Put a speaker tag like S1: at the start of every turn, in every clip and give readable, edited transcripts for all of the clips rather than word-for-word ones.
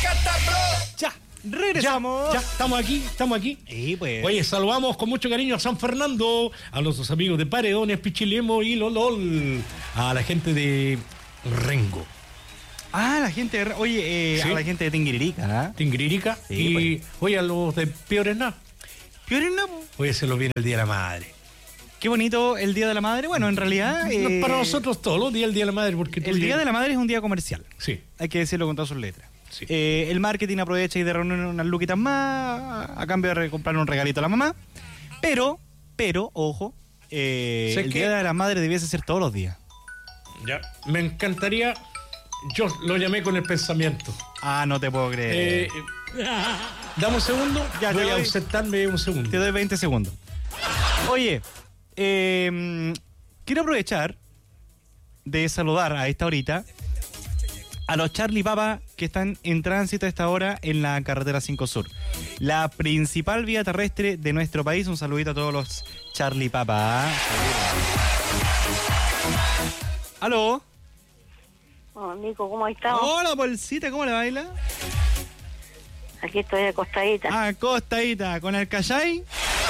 S1: Ya, regresamos.
S2: Ya, estamos aquí.
S1: Sí, pues.
S2: Oye, saludamos con mucho cariño a San Fernando, a nuestros amigos de Paredones, Pichilemo y Lolol, a la gente de Rengo.
S1: Ah, la gente de... Oye,
S2: ¿Sí?
S1: a la gente de Tinguiririca, ¿eh?
S2: Tinguiririca.
S1: Sí,
S2: y,
S1: pues.
S2: oye, a los de Piorena.
S1: Piorena, po.
S2: Oye, se los viene el Día de la Madre.
S1: Qué bonito el Día de la Madre. Bueno, en realidad...
S2: Para nosotros todos los días el Día de la Madre, porque
S1: el Día de la Madre es un día comercial.
S2: Sí.
S1: Hay que decirlo con todas sus letras.
S2: Sí.
S1: El marketing aprovecha y de reunir unas luquitas más a cambio de comprar un regalito a la mamá. Pero, ojo, el Día de la Madre debiese ser todos los días.
S2: Ya, me encantaría... Yo lo llamé con el pensamiento.
S1: Ah, no te puedo creer.
S2: Dame un segundo.
S1: Ya,
S2: voy
S1: te
S2: a
S1: doy.
S2: ausentarme un segundo.
S1: Te doy 20 segundos. Oye, quiero aprovechar de saludar a esta horita a los Charlie Papa que están en tránsito a esta hora en la carretera 5 Sur, la principal vía terrestre de nuestro país. Un saludito a todos los Charlie Papa. ¿Aló?
S3: Hola, Nico, ¿cómo estás?
S1: Hola, bolsita, ¿cómo le baila?
S3: Aquí estoy acostadita.
S1: Acostadita, con el callay.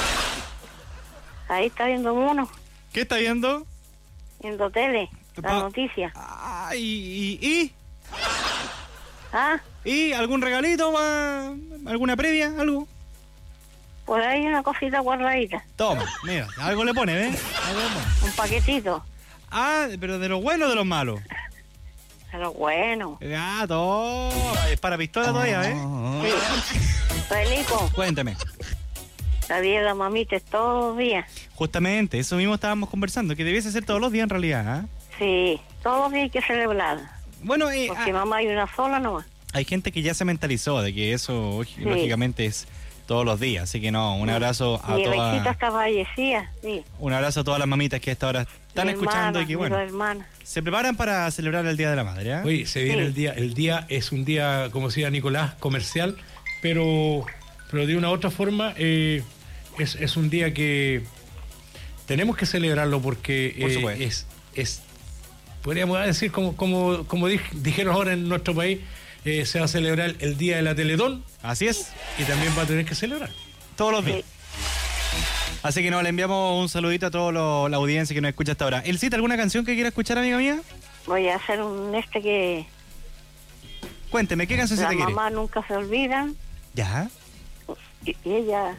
S3: Ahí está viendo uno,
S1: ¿Qué está viendo?
S3: viendo tele, la
S1: Pa-
S3: noticia. ¿Ah?
S1: ¿Y algún regalito más? ¿Alguna previa? ¿Algo?
S3: Por ahí una cosita guardadita,
S1: Toma, mira, algo le pone, ¿ves? Algo le pone.
S3: un paquetito.
S1: Ah, pero de los buenos o de los malos.
S3: Pero bueno.
S1: Ah, toma. Es para pistola todavía, ¿eh?
S3: Sí. Oye, Nico,
S1: Cuéntame.
S3: la vida de la mamita es todos los días.
S1: Justamente, eso mismo estábamos conversando, que debiese ser todos los días en realidad, ¿ah?
S3: Sí, todos los días hay que celebrar.
S1: Bueno,
S3: Porque mamá hay una sola nomás.
S1: hay gente que ya se mentalizó de que eso, lógicamente, es todos los días. Así que no, un abrazo a
S3: Mi
S1: todas...
S3: Rexita está fallecida, sí.
S1: Un abrazo a todas las mamitas que a esta hora están
S3: Mi
S1: escuchando
S3: hermana,
S1: y que,
S3: mis
S1: bueno,
S3: dos hermanas.
S1: se preparan para celebrar el Día de la Madre, ¿ah?
S2: Oye, se viene
S3: Sí.
S2: el día es un día, como decía Nicolás, comercial, pero de una u otra forma es un día que tenemos que celebrarlo porque
S1: Por supuesto.
S2: podríamos decir, como dijeron ahora en nuestro país, se va a celebrar el Día de la Teletón
S1: Así es,
S2: y también va a tener que celebrar.
S1: todos los días.
S3: Sí.
S1: Así que le enviamos un saludito a toda la audiencia que nos escucha hasta ahora. ¿Elcita, alguna canción que quiera escuchar, amiga mía?
S3: Voy a hacer que
S1: Cuénteme, ¿qué canción se
S3: la
S1: te quiere?
S3: mamá nunca se olvida.
S1: Ya.
S3: Y ella,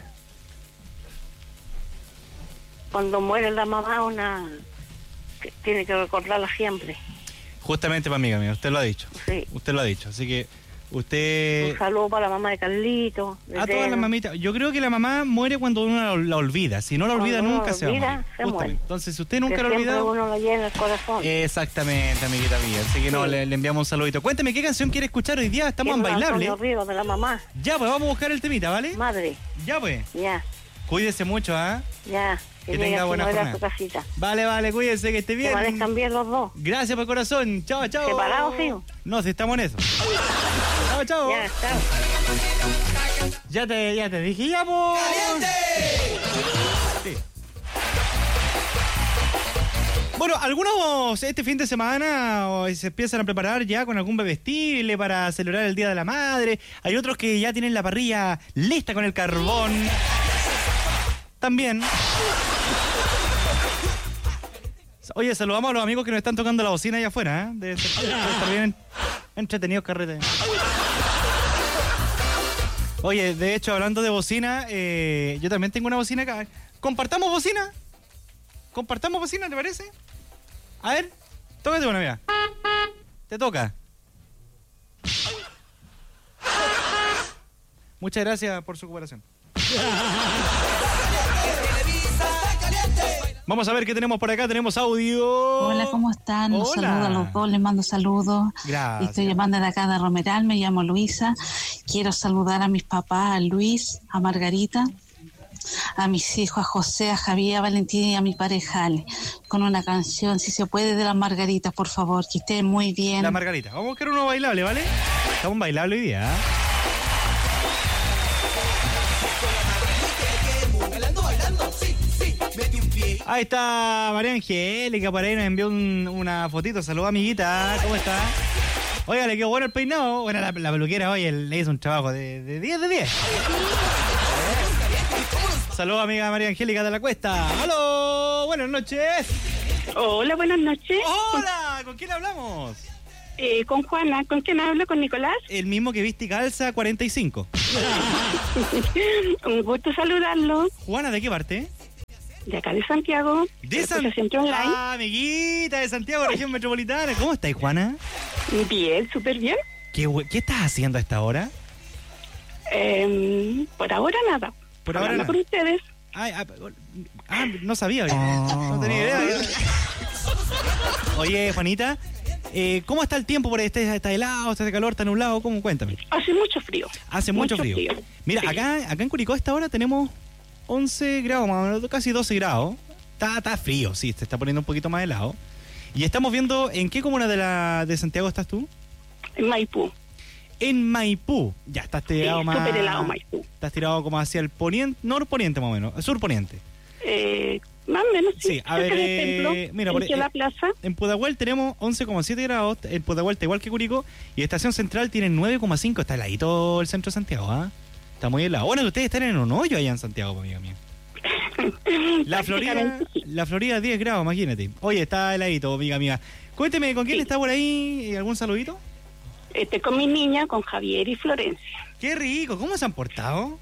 S3: cuando muere la mamá, que tiene que recordarla siempre.
S1: Justamente para amiga mía, usted lo ha dicho.
S3: Sí.
S1: Usted lo ha dicho. Así que usted...
S3: Un saludo para la mamá de Carlito. de
S1: A todas las
S3: Teno.
S1: mamitas. Yo creo que la mamá muere cuando uno la olvida. Si no la olvida,
S3: Cuando uno
S1: nunca
S3: la
S1: se va a
S3: olvida,
S1: morir.
S3: se
S1: Justamente.
S3: muere.
S1: Entonces, si usted
S3: Que
S1: nunca lo ha
S3: siempre
S1: olvidado...
S3: uno la lleva en el corazón.
S1: Exactamente, amiguita mía. Así que
S3: Sí.
S1: le enviamos un saludito. Cuénteme, ¿qué canción quiere escuchar hoy día? Estamos en
S3: Quiero
S1: bailable.
S3: Antonio Ríos, de la mamá.
S1: Ya, pues vamos a buscar el temita, ¿vale?
S3: Madre,
S1: Ya, pues.
S3: ya,
S1: Cuídese mucho, ¿ah?
S3: ya.
S1: Que
S3: llegue
S1: tenga
S3: a
S1: buena
S3: a su
S1: jornada.
S3: casita.
S1: Vale, cuídese, que esté
S3: Que
S1: bien.
S3: parezcan bien los dos.
S1: Gracias por corazón. Chao, chao.
S3: ¿Separados, fijo?
S1: No, si estamos en eso. Chao, chao.
S3: Ya, chao.
S1: Ya te dije, ya, pues. Sí. Bueno, algunos este fin de semana se empiezan a preparar ya con algún bebestible para celebrar el Día de la Madre. Hay otros que ya tienen la parrilla lista con el carbón. También. Oye, saludamos a los amigos que nos están tocando la bocina allá afuera, ¿eh? Debe estar bien entretenidos carrete. Oye, de hecho, hablando de bocina, yo también tengo una bocina acá. ¿Compartamos bocina? ¿Compartamos bocina, te parece? A ver, tócate una, mira. Te toca. Muchas gracias por su cooperación. Vamos a ver qué tenemos por acá. Tenemos audio.
S4: Hola, ¿cómo están? Los
S1: Hola.
S4: saludo a los dos, les mando saludos.
S1: Gracias.
S4: Estoy llamando de acá de Romeral, me llamo Luisa. Quiero saludar a mis papás, a Luis, a Margarita, a mis hijos, a José, a Javier, a Valentín y a mi pareja Ale, con una canción, si se puede, de las Margaritas, por favor, que estén muy bien.
S1: La Margarita. Vamos a buscar uno bailable, ¿vale? Estamos bailable hoy día, ¿eh? Ahí está María Angélica, por ahí nos envió una fotito. Saludos, amiguita. ¿Cómo está? Oiga, le quedó bueno el peinado. Bueno, la peluquera hoy le hizo un trabajo de 10 de 10. Saludos, amiga María Angélica de la Cuesta. ¡Aló! Buenas noches.
S3: Hola, buenas noches.
S1: ¡Hola! ¿Con quién hablamos?
S3: Con Juana. ¿Con quién hablo? ¿Con Nicolás?
S1: El mismo que viste y calza 45.
S3: Un gusto saludarlo.
S1: Juana, ¿de qué parte?
S3: De acá de Santiago.
S1: De
S3: Centro Online.
S1: Ah, amiguita de Santiago, región metropolitana. ¿Cómo estás, Juana?
S3: Bien, súper bien.
S1: ¿Qué estás haciendo a esta hora?
S3: Por ahora nada.
S1: Por ahora
S3: Hablando
S1: nada.
S3: con ustedes.
S1: No sabía. Oye. No tenía idea. Oye, Juanita, ¿cómo está el tiempo por ahí? ¿Está helado? ¿Está de calor? ¿Está nublado? ¿Cómo? Cuéntame.
S3: Hace mucho frío.
S1: Hace mucho frío. Mira,
S3: Sí.
S1: acá en Curicó a esta hora tenemos 11 grados, más o menos, casi 12 grados. Está frío, sí, se está poniendo un poquito más helado. Y estamos viendo, ¿en qué comuna de Santiago estás tú?
S3: En Maipú.
S1: En Maipú. Ya, estás tirado más...
S3: súper helado Maipú.
S1: Estás tirado como hacia el poniente, norponiente más o menos, sur-poniente.
S3: Más o menos, sí.
S1: Sí, a ver,
S3: Cerca del templo,
S1: mira,
S3: en la plaza.
S1: En Pudahuel tenemos 11,7 grados, en Pudahuel está igual que Curicó, y Estación Central tiene 9,5, está heladito el centro de Santiago, ¿ah? Está muy helado. Bueno, que ustedes están en un hoyo allá en Santiago, amiga mía. La Florida 10 grados, imagínate. Oye, está heladito, amiga mía. Cuénteme, ¿con quién está por ahí? ¿Algún saludito?
S3: Con mi niña, con Javier y Florencia.
S1: Qué rico, ¿cómo se han portado?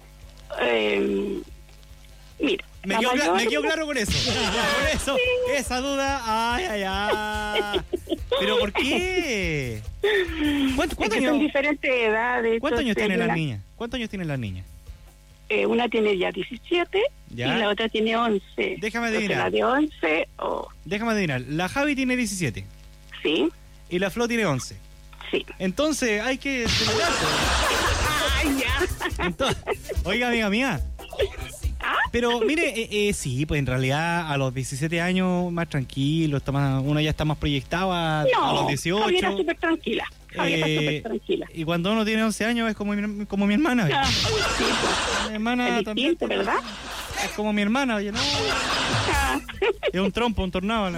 S3: Mira.
S1: Me quedo claro con eso. Por eso, esa duda. Ay. ¿Pero por qué? ¿Cuántos
S3: Son
S1: años?
S3: diferentes edades.
S1: ¿Cuántos años tienen las
S3: la-
S1: niñas? ¿Cuántos años tienen las niñas?
S3: Una tiene ya 17
S1: Ya.
S3: y la otra tiene 11.
S1: Déjame
S3: Entonces,
S1: adivinar.
S3: la de 11,
S1: Déjame adivinar. La Javi tiene 17
S3: sí,
S1: y la Flo tiene 11.
S3: sí.
S1: Entonces hay que celebrar.
S3: ¡Ay, ya!
S1: Entonces, oiga, amiga mía. Pero mire, sí, pues en realidad a los 17 años más tranquilo, uno ya está más proyectado a los 18.
S3: Javier era súper tranquila. Javier era súper tranquila.
S1: Y cuando uno tiene 11 años es como mi hermana. ¿Ve?
S3: Sí, pues.
S1: Mi hermana
S3: Es
S1: también.
S3: distinto, ¿verdad?
S1: Es como mi hermana, oye, no.
S3: Ah.
S1: Es un trompo, un tornado.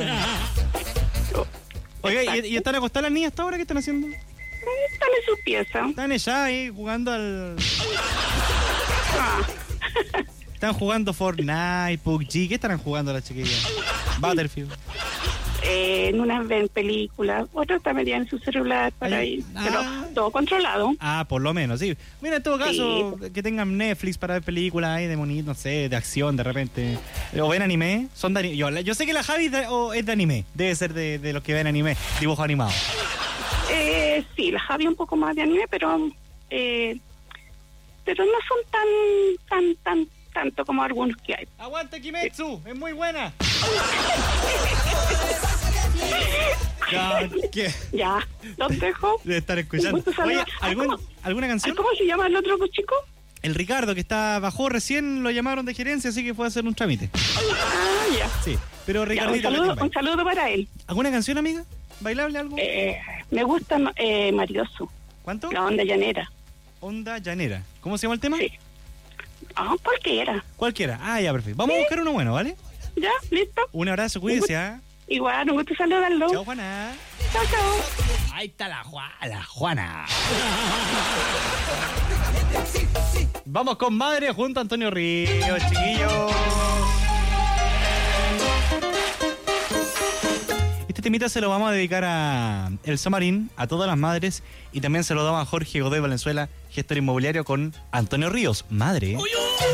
S1: Oiga, ¿y están acostadas las niñas hasta ahora? ¿Qué están haciendo?
S3: Están en su pieza.
S1: Están ya ahí jugando al...
S3: Ah.
S1: Están jugando Fortnite, PUBG. ¿Qué estarán jugando las chiquillas? Battlefield.
S3: En unas ven películas, otras están metidas en su celular para
S1: Ay,
S3: ir. Pero todo controlado.
S1: Ah, por lo menos, sí. Mira, en todo caso, que tengan Netflix para ver películas ahí de monito, no sé, de acción de repente. O ven anime. Yo sé que la Javi es de anime. Debe ser de los que ven anime, dibujo animado.
S3: Sí, la Javi un poco más de anime, pero no son tanto como algunos que hay.
S1: ¡Aguanta Kimetsu! ¡Es muy buena! Ya, ¿qué?
S3: Ya, los dejo.
S1: Debe estar escuchando.
S3: Un gusto
S1: Oye,
S3: saludar.
S1: ¿alguna canción?
S3: ¿Cómo se llama el otro chico?
S1: El Ricardo, que bajó recién, lo llamaron de gerencia, así que fue a hacer un trámite.
S3: Ah, ya.
S1: Sí, pero
S3: Ya,
S1: Ricardito...
S3: un saludo para él.
S1: ¿Alguna canción, amiga? ¿Bailable algo?
S3: Me gusta Maridoso,
S1: ¿Cuánto?
S3: la onda llanera.
S1: Onda Llanera. ¿Cómo se llama el tema?
S3: Sí. Cualquiera.
S1: Cualquiera. Ah, ya, perfecto. Vamos a buscar uno bueno, ¿vale?
S3: Ya, listo.
S1: Un abrazo, cuídense, ¿ah?
S3: Igual, un gusto saludarlo.
S1: Chao, Juana.
S3: Chao, chao.
S1: Ahí está la Juana. Vamos con Madre junto a Antonio Ríos, chiquillos. Este temita se lo vamos a dedicar a Elsa Marín, a todas las madres, y también se lo damos a Jorge Godoy Valenzuela, gestor inmobiliario, con Antonio Ríos, madre.